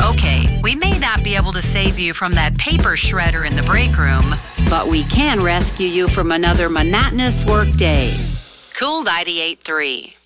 Okay, we may not be able to save you from that paper shredder in the break room, but we can rescue you from another monotonous work day. Cool 98.3.